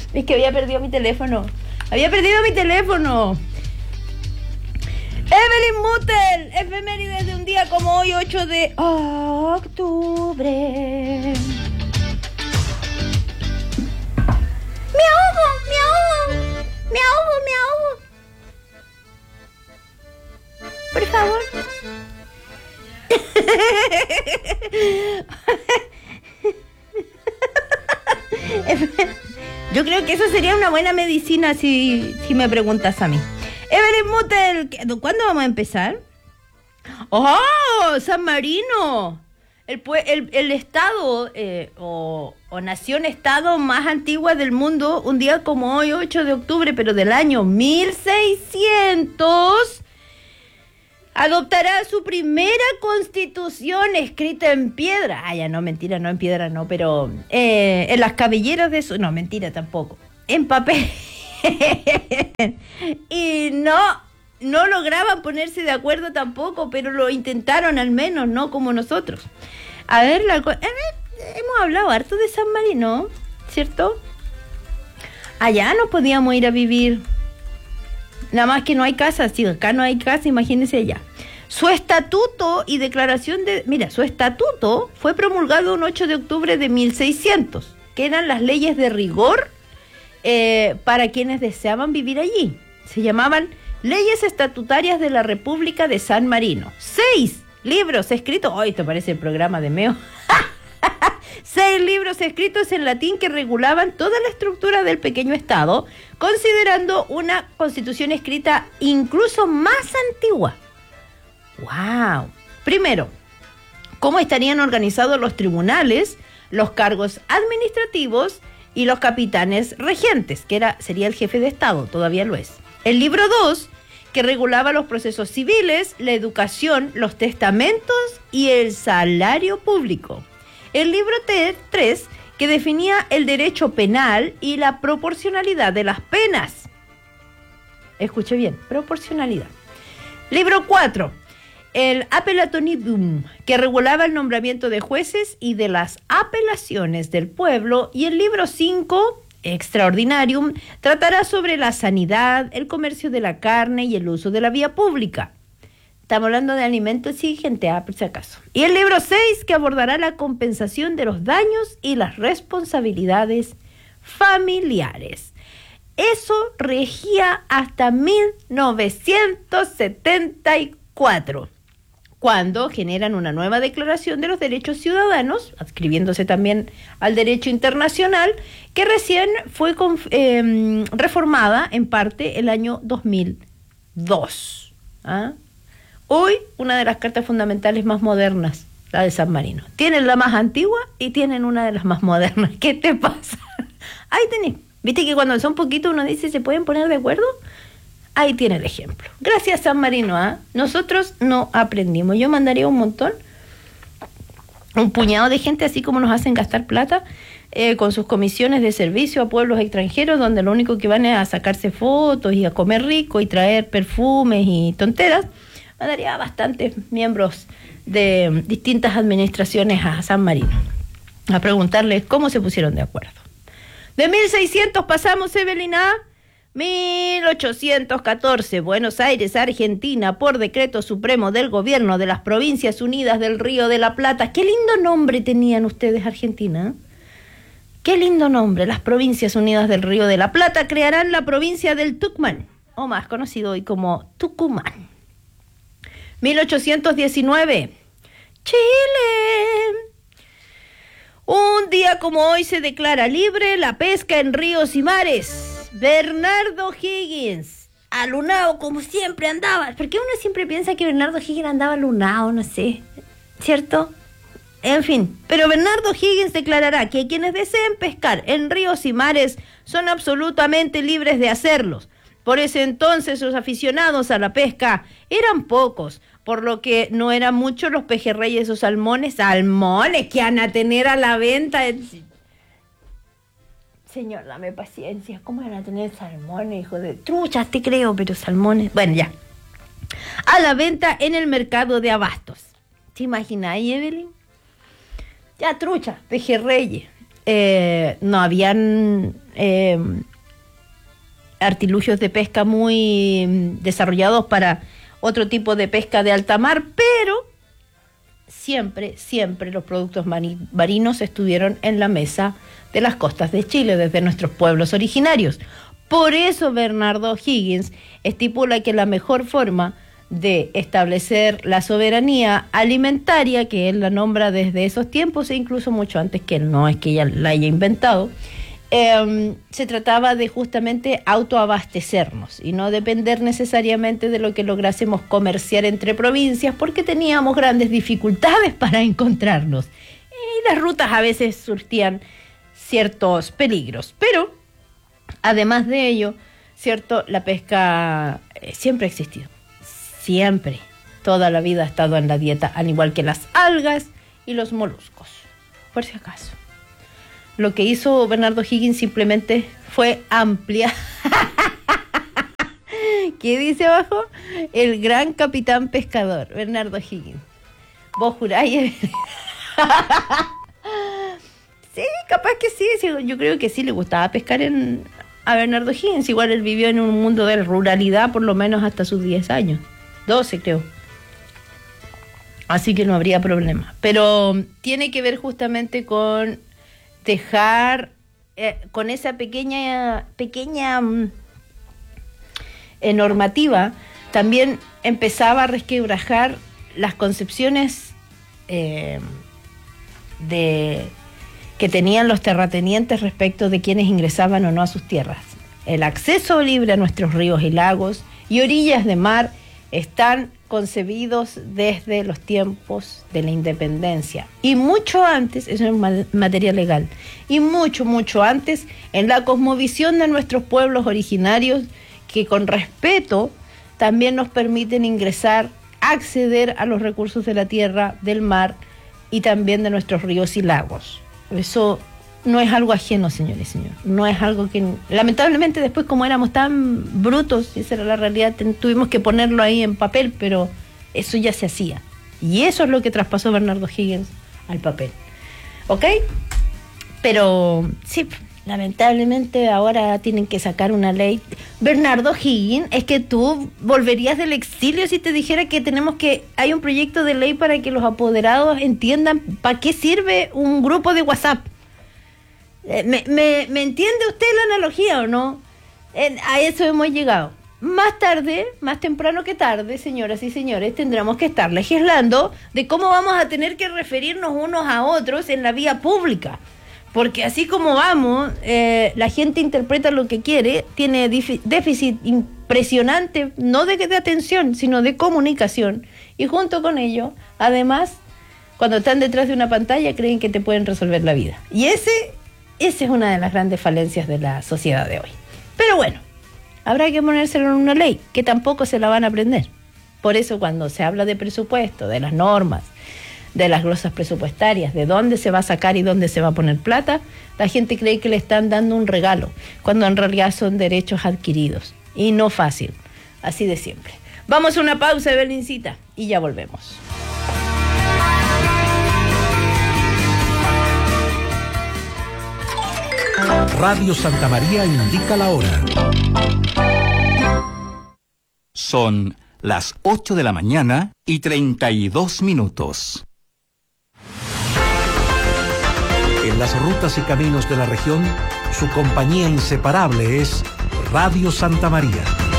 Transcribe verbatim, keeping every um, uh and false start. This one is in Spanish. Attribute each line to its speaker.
Speaker 1: Es que había perdido mi teléfono. Había perdido mi teléfono. Evelyn Mutel, efemérides de un día como hoy, ocho de octubre. Me ahogo, me ahogo, me ahogo, me ahogo. Por favor. Yo creo que eso sería una buena medicina si, si me preguntas a mí. Evelyn Mutel, ¿cuándo vamos a empezar? ¡Oh! ¡San Marino! El, el, el estado eh, o, o nación-estado más antigua del mundo, un día como hoy, ocho de octubre, pero del año mil seiscientos, adoptará su primera constitución escrita en piedra. Ah, ya no, mentira, no en piedra, no, pero eh, en las cabelleras de su... No, mentira tampoco. En papel. Y no, no lograban ponerse de acuerdo tampoco, pero lo intentaron al menos, no como nosotros. A ver, la, a ver, hemos hablado harto de San Marino, ¿cierto? Allá no podíamos ir a vivir. Nada más que no hay casa, si acá no hay casa, imagínense allá. Su estatuto y declaración de... Mira, su estatuto fue promulgado un ocho de octubre de mil seiscientos, que eran las leyes de rigor eh, para quienes deseaban vivir allí. Se llamaban Leyes Estatutarias de la República de San Marino. Seis libros escritos... ¡Ay, te parece el programa de Meo! Seis libros escritos en latín que regulaban toda la estructura del pequeño estado, considerando una constitución escrita incluso más antigua. ¡Wow! Primero, cómo estarían organizados los tribunales, los cargos administrativos y los capitanes regentes, que era, sería el jefe de estado, todavía lo es. El libro dos, que regulaba los procesos civiles, la educación, los testamentos y el salario público. El libro tres, que definía el derecho penal y la proporcionalidad de las penas. Escuche bien, proporcionalidad. Libro cuatro, el Appellationibus, que regulaba el nombramiento de jueces y de las apelaciones del pueblo. Y el libro cinco, Extraordinarium, tratará sobre la sanidad, el comercio de la carne y el uso de la vía pública. Estamos hablando de alimentos y gente, ah, por si acaso. Y el libro seis, que abordará la compensación de los daños y las responsabilidades familiares. Eso regía hasta mil novecientos setenta y cuatro, cuando generan una nueva declaración de los derechos ciudadanos, adscribiéndose también al derecho internacional, que recién fue eh, reformada en parte el año dos mil dos. ¿Ah? Hoy, una de las cartas fundamentales más modernas, la de San Marino. Tienen la más antigua y tienen una de las más modernas. ¿Qué te pasa? Ahí tenés. ¿Viste que cuando son poquitos uno dice, ¿se pueden poner de acuerdo? Ahí tiene el ejemplo. Gracias, San Marino. ¿eh? Nosotros no aprendimos. Yo mandaría un montón, un puñado de gente, así como nos hacen gastar plata, eh, con sus comisiones de servicio a pueblos extranjeros, donde lo único que van es a sacarse fotos y a comer rico y traer perfumes y tonteras. Mandaría a bastantes miembros de distintas administraciones a San Marino a preguntarles cómo se pusieron de acuerdo. De mil seiscientos pasamos, Evelyn, a mil ochocientos catorce, Buenos Aires, Argentina, por decreto supremo del gobierno de las Provincias Unidas del Río de la Plata. Qué lindo nombre tenían ustedes, Argentina. Qué lindo nombre. Las Provincias Unidas del Río de la Plata crearán la provincia del Tucumán, o más conocido hoy como Tucumán. mil ochocientos diecinueve, Chile. Un día como hoy se declara libre la pesca en ríos y mares. Bernardo Higgins, alunado como siempre andaba. ¿Por qué uno siempre piensa que Bernardo Higgins andaba alunado? No sé, ¿cierto? En fin, pero Bernardo Higgins declarará que quienes deseen pescar en ríos y mares son absolutamente libres de hacerlos. Por ese entonces los aficionados a la pesca eran pocos, por lo que no eran muchos los pejerreyes o salmones. ¡Salmones que van a tener a la venta! Señor, dame paciencia. ¿Cómo van a tener salmones, hijo de... Truchas, te creo, pero salmones... Bueno, ya. A la venta en el mercado de abastos. ¿Te imagináis, Evelyn? Ya, trucha, pejerreyes. Eh, no habían... eh, artilugios de pesca muy desarrollados para otro tipo de pesca de alta mar, pero siempre, siempre los productos marinos estuvieron en la mesa de las costas de Chile, desde nuestros pueblos originarios. Por eso Bernardo O'Higgins estipula que la mejor forma de establecer la soberanía alimentaria, que él la nombra desde esos tiempos e incluso mucho antes, que no es que ella la haya inventado, eh, se trataba de justamente autoabastecernos y no depender necesariamente de lo que lográsemos comerciar entre provincias, porque teníamos grandes dificultades para encontrarnos y las rutas a veces surtían ciertos peligros. Pero además de ello, cierto, la pesca eh, siempre ha existido. Siempre, toda la vida ha estado en la dieta, al igual que las algas y los moluscos, por si acaso. Lo que hizo Bernardo O'Higgins simplemente fue ampliar. ¿Qué dice abajo? El gran capitán pescador, Bernardo O'Higgins. ¿Vos juráis? Sí, capaz que sí, sí, yo creo que sí le gustaba pescar en, a Bernardo O'Higgins. Igual él vivió en un mundo de ruralidad por lo menos hasta sus diez años. doce creo. Así que no habría problema. Pero tiene que ver justamente con dejar, eh, con esa pequeña, pequeña eh, normativa, también empezaba a resquebrajar las concepciones eh, de, que tenían los terratenientes respecto de quienes ingresaban o no a sus tierras. El acceso libre a nuestros ríos y lagos y orillas de mar están concebidos desde los tiempos de la independencia y mucho antes, eso es materia legal, y mucho, mucho antes en la cosmovisión de nuestros pueblos originarios, que con respeto también nos permiten ingresar, acceder a los recursos de la tierra, del mar y también de nuestros ríos y lagos. Eso no es algo ajeno, señores y señores. No es algo que... Lamentablemente después, como éramos tan brutos, y esa era la realidad, tuvimos que ponerlo ahí en papel, pero eso ya se hacía. Y eso es lo que traspasó Bernardo O'Higgins al papel. ¿Ok? Pero sí, lamentablemente ahora tienen que sacar una ley. Bernardo O'Higgins, es que tú volverías del exilio si te dijera que tenemos que... Hay un proyecto de ley para que los apoderados entiendan para qué sirve un grupo de WhatsApp. ¿Me, me, ¿Me entiende usted la analogía o no? En, a eso hemos llegado. Más tarde, más temprano que tarde, señoras y señores, tendremos que estar legislando de cómo vamos a tener que referirnos unos a otros en la vía pública. Porque así como vamos, eh, la gente interpreta lo que quiere, tiene dif- déficit impresionante, no de, de atención, sino de comunicación. Y junto con ello, además, cuando están detrás de una pantalla, creen que te pueden resolver la vida. Y ese... Esa es una de las grandes falencias de la sociedad de hoy. Pero bueno, habrá que ponérselo en una ley, que tampoco se la van a aprender. Por eso cuando se habla de presupuesto, de las normas, de las glosas presupuestarias, de dónde se va a sacar y dónde se va a poner plata, la gente cree que le están dando un regalo, cuando en realidad son derechos adquiridos. Y no fácil, así de siempre. Vamos a una pausa, Evelincita, y ya volvemos.
Speaker 2: Radio Santa María indica la hora.
Speaker 3: Son las ocho de la mañana y treinta y dos minutos.
Speaker 2: En las rutas y caminos de la región, su compañía inseparable es Radio Santa María.